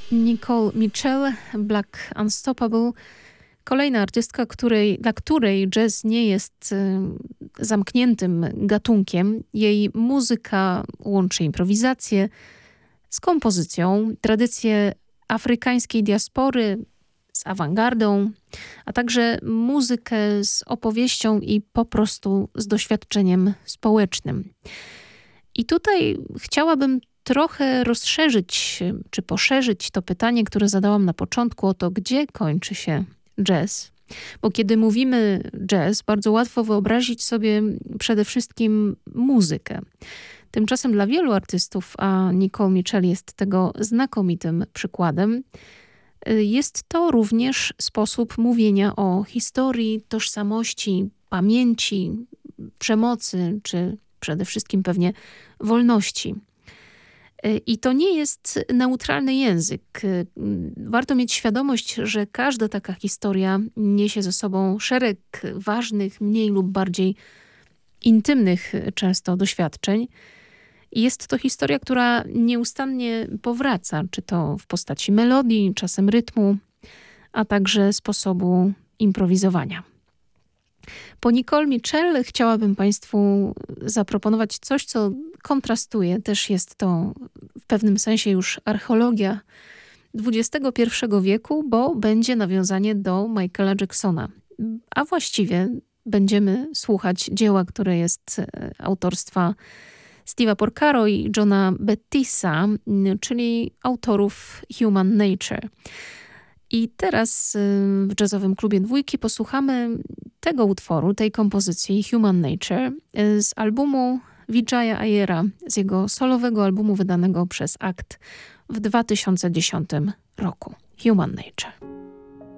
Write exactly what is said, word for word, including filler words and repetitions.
Nicole Mitchell, Black Unstoppable. Kolejna artystka, której, dla której jazz nie jest y, zamkniętym gatunkiem. Jej muzyka łączy improwizację z kompozycją, tradycję afrykańskiej diaspory z awangardą, a także muzykę z opowieścią i po prostu z doświadczeniem społecznym. I tutaj chciałabym trochę rozszerzyć czy poszerzyć to pytanie, które zadałam na początku, o to, gdzie kończy się jazz. Bo kiedy mówimy jazz, bardzo łatwo wyobrazić sobie przede wszystkim muzykę. Tymczasem dla wielu artystów, a Nicole Mitchell jest tego znakomitym przykładem, jest to również sposób mówienia o historii, tożsamości, pamięci, przemocy, czy przede wszystkim pewnie wolności. I to nie jest neutralny język. Warto mieć świadomość, że każda taka historia niesie ze sobą szereg ważnych, mniej lub bardziej intymnych często doświadczeń. I jest to historia, która nieustannie powraca, czy to w postaci melodii, czasem rytmu, a także sposobu improwizowania. Po Nicole Mitchell chciałabym Państwu zaproponować coś, co kontrastuje. Też jest to w pewnym sensie już archeologia dwudziestego pierwszego wieku, bo będzie nawiązanie do Michaela Jacksona. A właściwie będziemy słuchać dzieła, które jest autorstwa Steve'a Porcaro i Johna Bettisa, czyli autorów Human Nature. I teraz w Jazzowym Klubie Dwójki posłuchamy tego utworu, tej kompozycji Human Nature z albumu Vijaya Iyer, z jego solowego albumu wydanego przez Act w dwa tysiące dziesiątym roku. Human Nature.